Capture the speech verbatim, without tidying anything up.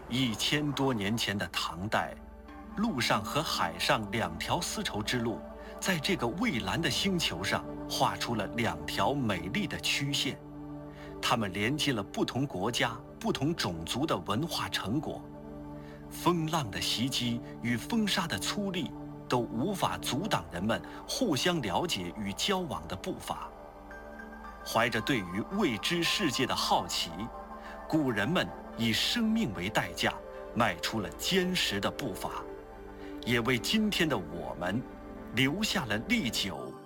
一千多年前的唐代，陆上和海上两条丝绸之路，在这个蔚蓝的星球上画出了两条美丽的曲线。它们连接了不同国家、不同种族的文化成果。风浪的袭击与风沙的粗砺，都无法阻挡人们互相了解与交往的步伐。怀着对于未知世界的好奇，古人们以生命为代价，迈出了坚实的步伐，也为今天的我们留下了历久